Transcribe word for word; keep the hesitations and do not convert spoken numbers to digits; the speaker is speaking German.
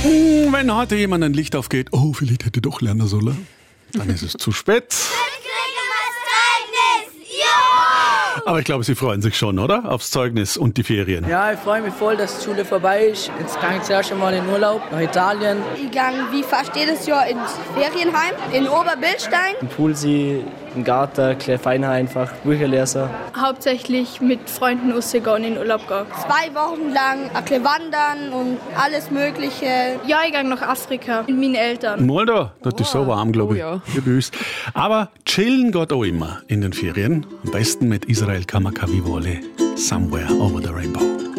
Wenn heute jemand ein Licht aufgeht, oh, vielleicht hätte ich doch lernen sollen, dann ist es zu spät. Aber ich glaube, Sie freuen sich schon, oder? Aufs Zeugnis und die Ferien. Ja, ich freue mich voll, dass die Schule vorbei ist. Jetzt kann ich das erste Mal in Urlaub nach Italien. Ich gehe wie fast jedes Jahr ins Ferienheim in Oberbildstein. Im Poolsee, im Garten, kleine Feine einfach, Bücher lesen. Hauptsächlich mit Freunden rausgehen und in den Urlaub gehen. Zwei Wochen lang ein bisschen wandern und alles Mögliche. Ja, ich gehe nach Afrika mit meinen Eltern. Mal da, das ist so warm, glaube ich. Oh ja. Hier bei uns. Aber chillen geht auch immer in den Ferien. Am besten mit Israel Kamakawiwolle, Somewhere Over the Rainbow.